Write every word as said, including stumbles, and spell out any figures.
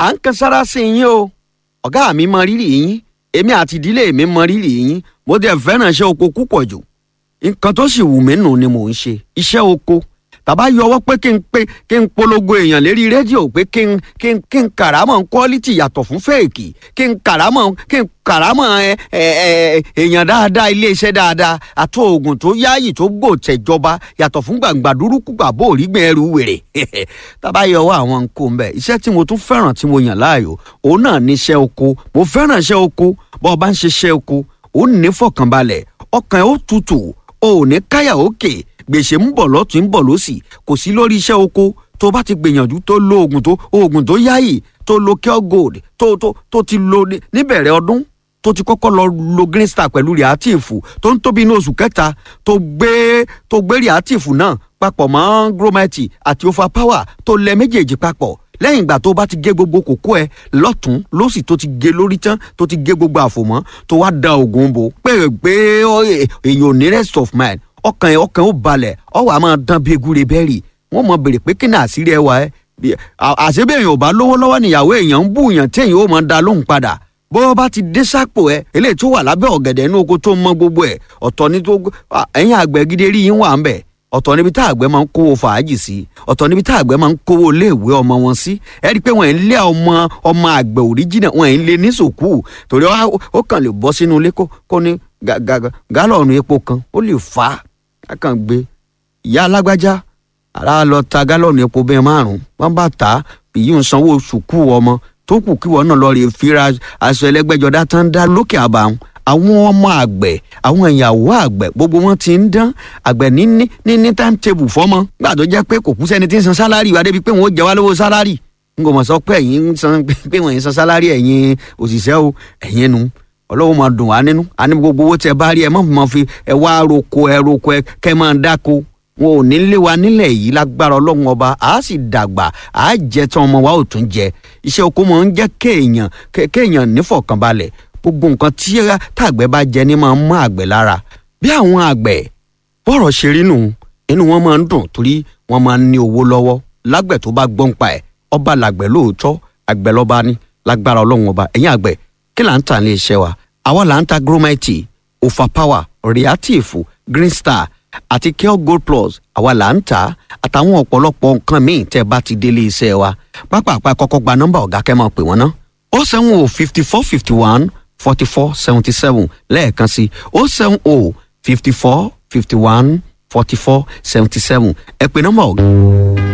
à ń kan sára sí yín o ọ̀gá mi mọ rírì yín èmi àti ìdílé mi mọ rírì yín mo dẹ̀ fẹ́ràn iṣẹ́ oko púpọ̀ jù nǹkan tó sì wù mí nù ni mò ń ṣe iṣẹ́ oko tàbá yọwọ́ pé kí n pé kí n polongo èèyàn lérí rédíò pé kí n kí n kí n kàrámọ̀ quality yàtọ̀ fún fẹ́ẹ̀kì kí n kàrámọ̀ kí n kàrámọ̀ ẹ ẹ ẹ èèyàn dáadáa iléeṣẹ́ dáadáa àti oògùn tó yáàyè tó gbòòtẹ̀jọba yàtọ̀ fún gbàǹgbà dúrúkú gbàbó òrígbìn ẹrù wèrè tàbá yọwọ́ àwọn nǹkó ń bẹ̀ iṣẹ́ tí mo tún fẹ́ràn tí mo yàn láàyò òun náà ní iṣẹ́ oko mo fẹ́ràn iṣẹ́ oko bọ́ ọ bá ń ṣiṣẹ́ oko ó ní fọkànbalẹ̀ ọkàn ẹ̀ ó tutù ó ní káyà òkè gbèsè ń bọ̀ lọ́tún ń bọ̀ lọ́sì kò sí lórí iṣẹ́ oko tó bá ti gbìyànjú tó lo oògùn tó oògùn tó yáyì tó lo cure gold tó tó tó ti lo níbẹ̀rẹ̀ ọdún tó ti kọ́kọ́ lọ lo green star pẹ̀lú reactive tó ń tóbi ní oṣù kẹta tó gbé tó gbé reactive náà papọ̀ mọ́ gromite àti overpower tó lẹ méjèèjì papọ̀ lẹ́yìn ìgbà tó bá ti gé gbogbo kókó ẹ lọ́tún lọ́sì tó ti gé lórí tán tó ti gé gbogbo àfòmọ́ tó wá da oògùn bò pé pé èèyàn ò ní rest of mind ọkàn ẹ ọkàn ó balẹ̀ ọwọ́ a máa dán bí egúre bẹ́ẹ̀rì wọ́n mọ̀ bèrè pé kí ni àṣírí ẹ wà ẹ́ àṣebí èèyàn ò bá lówó lọ́wọ́ níyàwó èèyàn ń bú èèyàn tí èèyàn ó máa da lóhùn padà bó bá ti dé sápò ẹ eléyìí tó wà lábẹ́ ọ̀gẹ̀dẹ̀ inú oko tó mọ gbogbo ẹ̀ ọ̀tọ̀ ní tó ẹ̀yìn àgbẹ̀ gidi rí yín wà ń bẹ̀ ọ̀tọ̀ níbi tá àgbẹ̀ máa ń kówó fàájì sí ọ̀tọ̀ níbi tá àgbẹ̀ máa ń kówó iléèwé ọmọ wọn sí ẹ rí i pé wọ́n ń lé ọmọ ọmọ àgbẹ̀ òríjìnà wọ́n ń lé ní sòkú torí ó kàn lè bọ́ sínú ilé kó ní gálọ̀nù epo kan ó lè fà á akàn gbé ìyá alágbájá ara lọ ta gálọ̀nù epo bẹ́ẹ̀ márùn-ún wọ́n bá tà á èyí ń sanwó sùkú ọmọ tó kù kí wọn náà lọ rè fira aṣọ ẹlẹ́gbẹ́jọdá tán dá lókè àbàwọn àwọn ọmọ àgbẹ̀ àwọn ìyàwó àgbẹ̀ gbogbo wọn ti ń dán àgbẹ̀ ní ní ní ní time table fọ́mọ gbà tó jẹ́ pé kò kú sẹ́ni tí ń san sálárì wa débi pé wọ́n ó jẹ wá lówó sálárì n kò mọ̀ sọ pé ẹ̀yin ń san pé wọ́n ń san sálárì ẹ̀yin òṣìṣẹ́ o ẹ̀yin nu ọlọ́wọ́ máa dùn wá nínú àní gbogbo owó tẹ bá rí ẹ má máa fi ẹ wá roko ẹ roko ẹ kẹ máa dáko wọn ò ní lé wa nílẹ̀ yìí lágbára ọlọ́run ọba àá sì dàgbà àá jẹ tán ọmọ wa ò tún jẹ iṣẹ́ oko máa ń jẹ́ kéèyàn kéèyàn nífọ̀kànbalẹ̀ gbogbo nǹkan tí tàgbẹ̀ bá jẹ ní máa ń mọ́ àgbẹ̀ lára bí àwọn àgbẹ̀ bọ́rọ̀ ṣe rí nù inú wọn máa ń dùn torí wọn máa ń ní owó lọ́wọ́ lágbẹ̀ tó bá gbọ́n pa ẹ̀ ọba làgbẹ̀ lóòótọ́ àgbẹ̀ lọ́ba ní lágbára ọlọ́run ọba ẹ̀yin àgbẹ̀ kí là ń tà ní iṣẹ́ wa àwa là ń ta gromite overpower reactive green star àti cure gold plus àwa là ń tà àtàwọn ọ̀pọ̀lọpọ̀ nǹkan míì tẹ́ bá ti délé iṣẹ́ wa pápápá kọ́kọ́ gba nọ́mbà ọ̀gá kẹ́ máa pè wọ́n ná ó seven o fifty four fifty one forty four seventy seven lẹ́ẹ̀kan sí ó seven o fifty four fifty one forty four seventy seven ẹ pè nọ́mbà ọ̀gá.